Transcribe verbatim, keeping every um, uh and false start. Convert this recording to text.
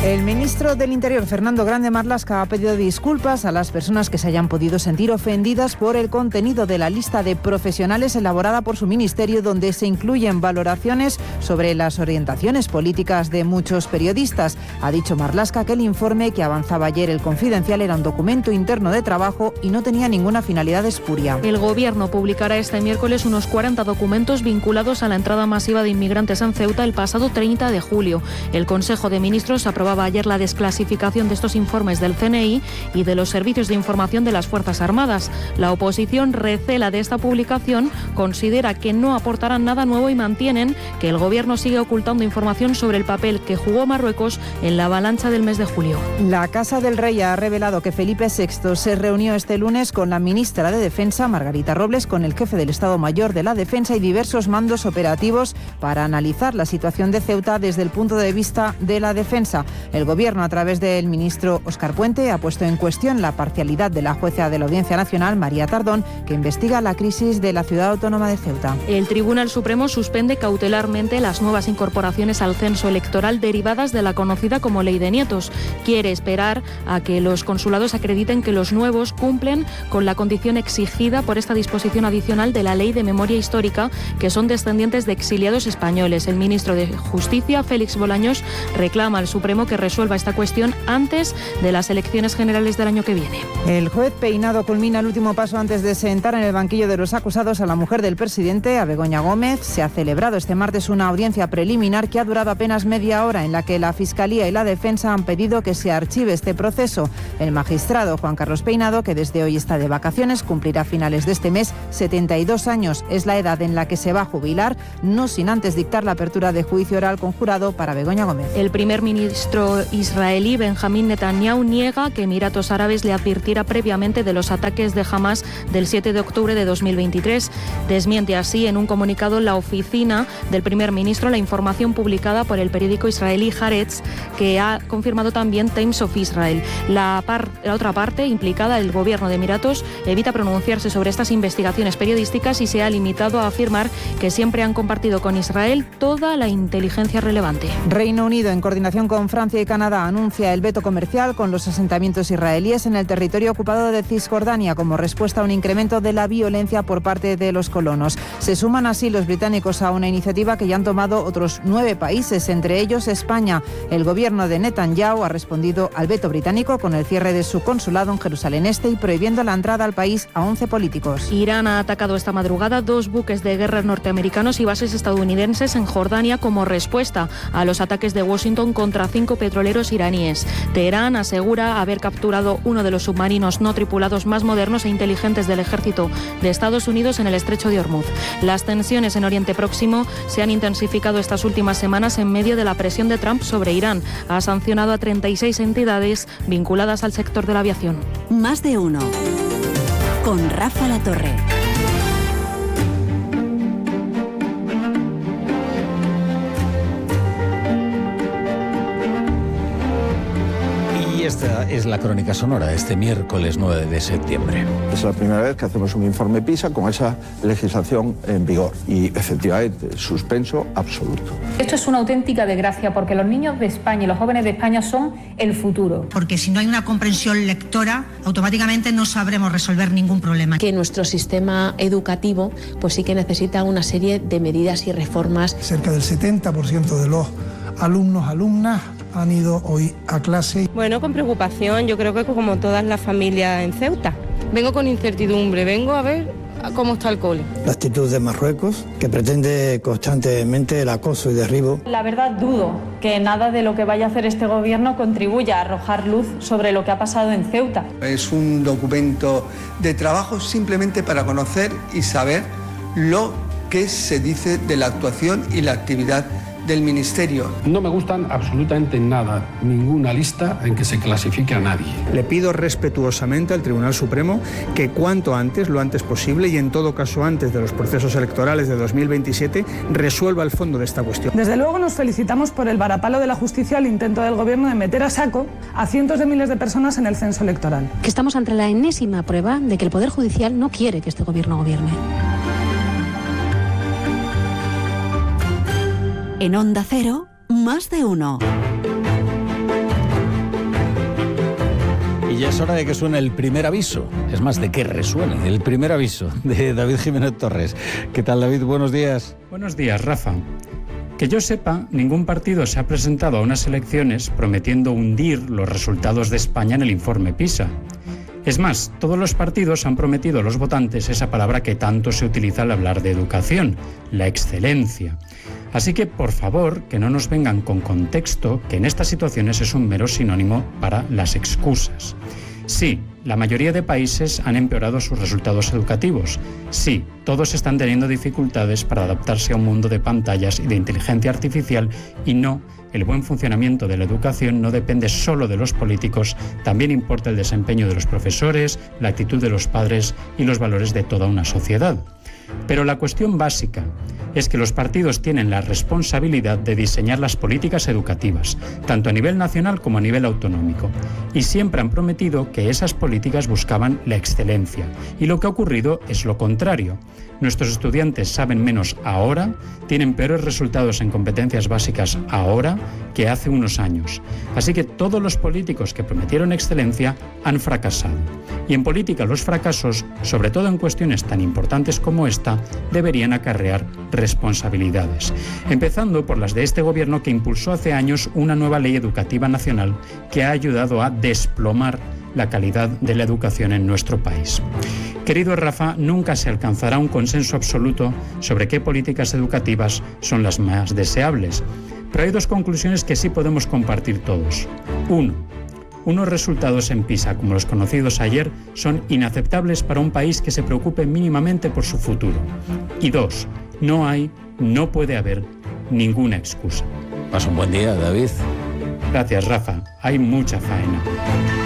El ministro del Interior, Fernando Grande Marlaska, ha pedido disculpas a las personas que se hayan podido sentir ofendidas por el contenido de la lista de profesionales elaborada por su ministerio, donde se incluyen valoraciones sobre las orientaciones políticas de muchos periodistas. Ha dicho Marlaska que el informe que avanzaba ayer el Confidencial era un documento interno de trabajo y no tenía ninguna finalidad espuria. El Gobierno publicará este miércoles unos cuarenta documentos vinculados a la entrada masiva de inmigrantes en Ceuta el pasado treinta de julio. El Consejo de Ministros aprobaba ayer la desclasificación de estos informes del C N I y de los servicios de información de las Fuerzas Armadas. La oposición recela de esta publicación, considera que no aportarán nada nuevo y mantienen que el Gobierno sigue ocultando información sobre el papel que jugó Marruecos en la avalancha del mes de julio. La Casa del Rey ha revelado que Felipe sexto se reunió este lunes con la ministra de Defensa, Margarita Robles, con el jefe del Estado Mayor de la Defensa y diversos mandos operativos para analizar la situación de Ceuta desde el punto de vista de la defensa. El Gobierno, a través del ministro Óscar Puente, ha puesto en cuestión la parcialidad de la jueza de la Audiencia Nacional, María Tardón, que investiga la crisis de la ciudad autónoma de Ceuta. El Tribunal Supremo suspende cautelarmente las nuevas incorporaciones al censo electoral derivadas de la conocida como Ley de Nietos. Quiere esperar a que los consulados acrediten que los nuevos cumplen con la condición exigida por esta disposición adicional de la Ley de Memoria Histórica, que son descendientes de exiliados españoles. El ministro de Justicia, Félix Bolaños, reclama al Supremo que resuelva esta cuestión antes de las elecciones generales del año que viene. El juez Peinado culmina el último paso antes de sentar en el banquillo de los acusados a la mujer del presidente, a Begoña Gómez. Se ha celebrado este martes una audiencia preliminar que ha durado apenas media hora, en la que la Fiscalía y la Defensa han pedido que se archive este proceso. El magistrado Juan Carlos Peinado, que desde hoy está de vacaciones, cumplirá a finales de este mes setenta y dos años. Es la edad en la que se va a jubilar, no sin antes dictar la apertura de juicio oral con jurado para Begoña Gómez. El primer ministro israelí Benjamín Netanyahu niega que Emiratos Árabes le advirtiera previamente de los ataques de Hamás del siete de octubre de dos mil veintitrés. Desmiente así en un comunicado la oficina del primer ministro la información publicada por el periódico israelí Haaretz, que ha confirmado también Times of Israel. La, par, la otra parte implicada, el gobierno de Emiratos, evita pronunciarse sobre estas investigaciones periodísticas y se ha limitado a afirmar que siempre han compartido con Israel toda la inteligencia relevante. Reino Unido, en coordinación con Francia y Canadá, anuncia el veto comercial con los asentamientos israelíes en el territorio ocupado de Cisjordania como respuesta a un incremento de la violencia por parte de los colonos. Se suman así los británicos a una iniciativa que ya han tomado otros nueve países, entre ellos España. El gobierno de Netanyahu ha respondido al veto británico con el cierre de su consulado en Jerusalén Este y prohibiendo la entrada al país a once políticos. Irán ha atacado esta madrugada dos buques de guerra norteamericanos y bases estadounidenses en Jordania como respuesta a los ataques de Washington contra cinco petroleros iraníes. Teherán asegura haber capturado uno de los submarinos no tripulados más modernos e inteligentes del ejército de Estados Unidos en el estrecho de Hormuz. Las tensiones en Oriente Próximo se han intensificado estas últimas semanas en medio de la presión de Trump sobre Irán. Ha sancionado a treinta y seis entidades vinculadas al sector de la aviación. Más de uno. Con Rafa La Torre. Esta es la crónica sonora este miércoles nueve de septiembre. Es la primera vez que hacemos un informe PISA con esa legislación en vigor y efectivamente suspenso absoluto. Esto es una auténtica desgracia porque los niños de España y los jóvenes de España son el futuro. Porque si no hay una comprensión lectora, automáticamente no sabremos resolver ningún problema. Que nuestro sistema educativo pues sí que necesita una serie de medidas y reformas. Cerca del setenta por ciento de los alumnos, alumnas han ido hoy a clase. Bueno, con preocupación, yo creo que como todas las familias en Ceuta. Vengo con incertidumbre, vengo a ver cómo está el cole. La actitud de Marruecos, que pretende constantemente el acoso y derribo. La verdad dudo que nada de lo que vaya a hacer este gobierno contribuya a arrojar luz sobre lo que ha pasado en Ceuta. Es un documento de trabajo simplemente para conocer y saber lo que se dice de la actuación y la actividad del Ministerio. No me gustan absolutamente nada, ninguna lista en que se clasifique a nadie. Le pido respetuosamente al Tribunal Supremo que cuanto antes, lo antes posible y en todo caso antes de los procesos electorales de dos mil veintisiete, resuelva el fondo de esta cuestión. Desde luego nos felicitamos por el varapalo de la justicia al intento del Gobierno de meter a saco a cientos de miles de personas en el censo electoral. Que estamos ante la enésima prueba de que el Poder Judicial no quiere que este Gobierno gobierne. En Onda Cero, más de uno. ya es hora de que suene el primer aviso. Es más, de que resuene el primer aviso de David Jiménez Torres. ¿Qué tal, David? Buenos días. Buenos días, Rafa. Que yo sepa, ningún partido se ha presentado a unas elecciones prometiendo hundir los resultados de España en el informe PISA. Es más, todos los partidos han prometido a los votantes esa palabra que tanto se utiliza al hablar de educación, la excelencia. Así que, por favor, que no nos vengan con contexto, que en estas situaciones es un mero sinónimo para las excusas. Sí, la mayoría de países han empeorado sus resultados educativos. Sí, todos están teniendo dificultades para adaptarse a un mundo de pantallas y de inteligencia artificial, y no, el buen funcionamiento de la educación no depende solo de los políticos, también importa el desempeño de los profesores, la actitud de los padres y los valores de toda una sociedad. Pero la cuestión básica es que los partidos tienen la responsabilidad de diseñar las políticas educativas, tanto a nivel nacional como a nivel autonómico. Y siempre han prometido que esas políticas buscaban la excelencia. Y lo que ha ocurrido es lo contrario. Nuestros estudiantes saben menos ahora, tienen peores resultados en competencias básicas ahora que hace unos años. Así que todos los políticos que prometieron excelencia han fracasado. Y en política los fracasos, sobre todo en cuestiones tan importantes como esta, deberían acarrear responsabilidades. Empezando por las de este gobierno que impulsó hace años una nueva ley educativa nacional que ha ayudado a desplomar la calidad de la educación en nuestro país. Querido Rafa, nunca se alcanzará un consenso absoluto sobre qué políticas educativas son las más deseables, pero hay dos conclusiones que sí podemos compartir todos. Uno, unos resultados en PISA como los conocidos ayer son inaceptables para un país que se preocupe mínimamente por su futuro. Y dos, no hay, no puede haber ninguna excusa. Pasa un buen día, David. Gracias, Rafa. Hay mucha faena.